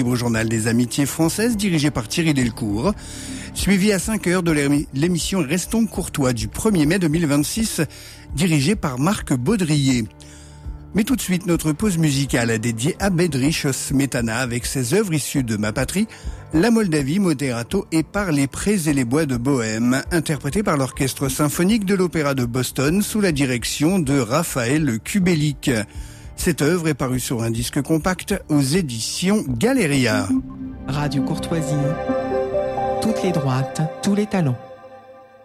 célèbre journal des amitiés françaises dirigé par Thierry Delcourt. Suivi à 5h de l'émission Restons courtois du 1er mai 2026, dirigée par Marc Baudrier. Mais tout de suite, notre pause musicale dédiée à Bedřich Smetana avec ses œuvres issues de ma patrie, la Moldavie, Moderato et Par les prés et les bois de Bohême, interprétée par l'orchestre symphonique de l'Opéra de Boston sous la direction de Raphaël Kubelik. Cette œuvre est parue sur un disque compact aux éditions Galeria. Radio Courtoisie, toutes les droites, tous les talents.